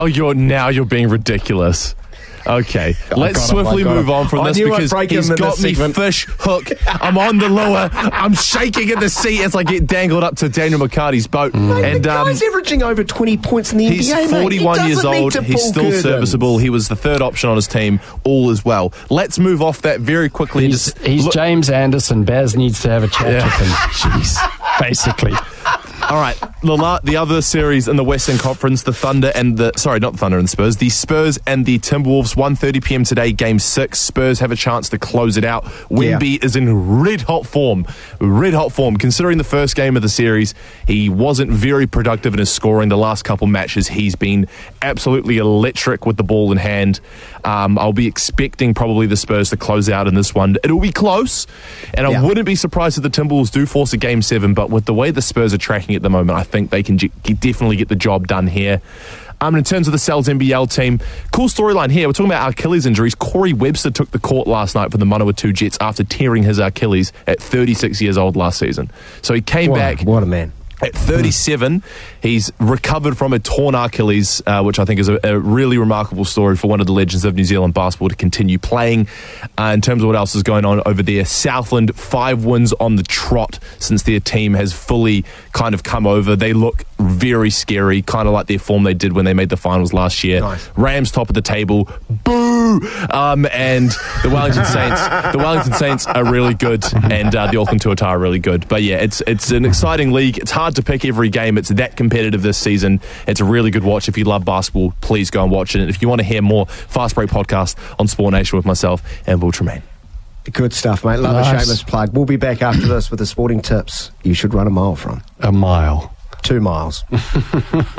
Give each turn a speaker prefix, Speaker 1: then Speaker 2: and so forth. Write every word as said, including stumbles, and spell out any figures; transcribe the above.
Speaker 1: Oh, you're now you're being ridiculous. Okay, let's
Speaker 2: got him,
Speaker 1: swiftly
Speaker 2: I got
Speaker 1: move
Speaker 2: him.
Speaker 1: on from
Speaker 2: I
Speaker 1: this
Speaker 2: knew I'd
Speaker 1: because
Speaker 2: break him
Speaker 1: he's
Speaker 2: in
Speaker 1: got
Speaker 2: this
Speaker 1: me
Speaker 2: segment.
Speaker 1: fish hook. I'm on the lure. I'm shaking in the seat as I get dangled up to Daniel McCarty's boat.
Speaker 2: Mate,
Speaker 1: And
Speaker 2: the
Speaker 1: um,
Speaker 2: guy's averaging over twenty points in the
Speaker 1: he's
Speaker 2: N B A, mate.
Speaker 1: forty-one
Speaker 2: He
Speaker 1: years
Speaker 2: doesn't need
Speaker 1: old.
Speaker 2: to
Speaker 1: He's
Speaker 2: pull
Speaker 1: still
Speaker 2: curtains.
Speaker 1: serviceable. He was the third option on his team, all as well. Let's move off that very quickly. and
Speaker 3: He's,
Speaker 1: just
Speaker 3: he's
Speaker 1: look-
Speaker 3: James Anderson. Baz needs to have a chat
Speaker 1: Yeah.
Speaker 3: with him. Jeez. Basically.
Speaker 1: All right, the, la- the other series in the Western Conference, the Thunder and the... Sorry, not the Thunder and the Spurs. The Spurs and the Timberwolves, one thirty p.m. today, Game six. Spurs have a chance to close it out. Wemby is in red-hot form. Red-hot form. Considering the first game of the series, he wasn't very productive in his scoring. The last couple matches, he's been absolutely electric with the ball in hand. Um, I'll be expecting probably the Spurs to close out in this one. It'll be close, and I
Speaker 2: Yeah.
Speaker 1: wouldn't be surprised if the Timberwolves do force a Game seven, but with the way the Spurs are tracking at the moment, I think they can g- definitely get the job done here. Um, in terms of the Cells N B L team, cool storyline here. We're talking about Achilles injuries. Corey Webster took the court last night for the Manawatu Jets after tearing his Achilles at thirty-six years old last season. So he came
Speaker 2: What a-
Speaker 1: back...
Speaker 2: What a man.
Speaker 1: At thirty-seven, he's recovered from a torn Achilles, uh, which I think is a, a really remarkable story for one of the legends of New Zealand basketball to continue playing. Uh, in terms of what else is going on over there, Southland, five wins on the trot since their team has fully kind of come over. They look very scary, kind of like their form they did when they made the finals last year.
Speaker 2: Nice.
Speaker 1: Rams top of the table, boo! Um, and the Wellington Saints, the Wellington Saints are really good, and uh, the Auckland Tuatara are really good. But yeah, it's it's an exciting league. It's hard to pick every game. It's that competitive this season. It's a really good watch. If you love basketball, please go and watch it. And if you want to hear more Fast Break podcast on Sport Nation with myself and Will Tremaine.
Speaker 2: Good stuff, mate. Love
Speaker 3: Nice.
Speaker 2: a shameless plug. We'll be back after this with the sporting tips you should run a mile from.
Speaker 3: A mile.
Speaker 2: Two miles.